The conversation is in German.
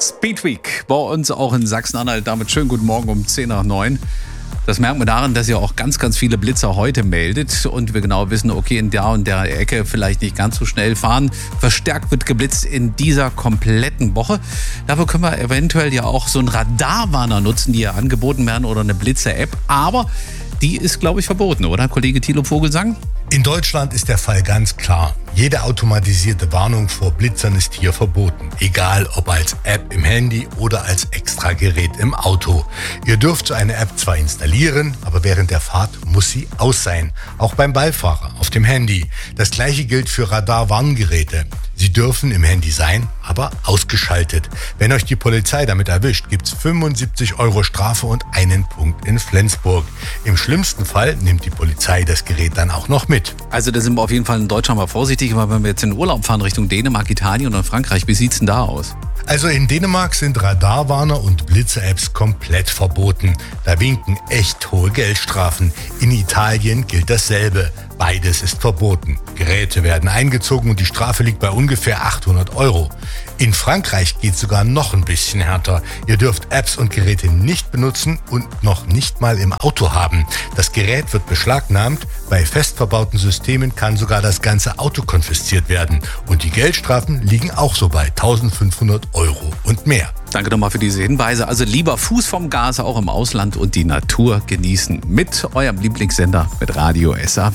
Speedweek bei uns auch in Sachsen-Anhalt. Damit schönen guten Morgen um 10 nach 9. Das merkt man daran, dass ihr auch ganz, ganz viele Blitzer heute meldet und wir genau wissen, okay, in der und der Ecke vielleicht nicht ganz so schnell fahren. Verstärkt wird geblitzt in dieser kompletten Woche. Dafür können wir eventuell ja auch so einen Radarwarner nutzen, die ja angeboten werden, oder eine Blitzer-App. Aber die ist, glaube ich, verboten, oder, Kollege Thilo Vogelsang? In Deutschland ist der Fall ganz klar. Jede automatisierte Warnung vor Blitzern ist hier verboten. Egal ob als App im Handy oder als Extragerät im Auto. Ihr dürft so eine App zwar installieren, aber während der Fahrt muss sie aus sein. Auch beim Beifahrer auf dem Handy. Das gleiche gilt für Radarwarngeräte. Sie dürfen im Handy sein, aber ausgeschaltet. Wenn euch die Polizei damit erwischt, gibt's 75 € Strafe und einen Punkt in Flensburg. Im schlimmsten Fall nimmt die Polizei das Gerät dann auch noch mit. Also da sind wir auf jeden Fall in Deutschland mal vorsichtig, weil wenn wir jetzt in den Urlaub fahren Richtung Dänemark, Italien und Frankreich, wie sieht's denn da aus? Also in Dänemark sind Radarwarner und Blitzer-Apps komplett verboten. Da winken echt hohe Geldstrafen. In Italien gilt dasselbe. Beides ist verboten. Geräte werden eingezogen und die Strafe liegt bei ungefähr 800 €. In Frankreich geht es sogar noch ein bisschen härter. Ihr dürft Apps und Geräte nicht benutzen und noch nicht mal im Auto haben. Das Gerät wird beschlagnahmt. Bei fest verbauten Systemen kann sogar das ganze Auto konfisziert werden. Und die Geldstrafen liegen auch so bei 1.500 € und mehr. Danke nochmal für diese Hinweise. Also lieber Fuß vom Gas auch im Ausland und die Natur genießen mit eurem Lieblingssender mit Radio SAW.